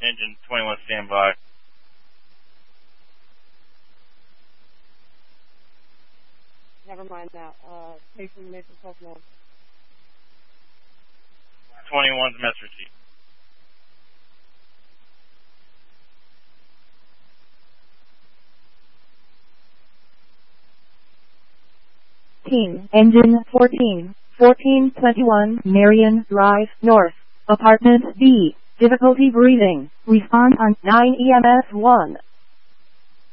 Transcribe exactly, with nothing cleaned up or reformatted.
Engine twenty-one, standby. Never mind that. Uh, station Mason twelve now. twenty-one's mess receipt. Team, engine fourteen, fourteen twenty-one, Marion Drive, North, apartment B, difficulty breathing, respond on nine E M S one.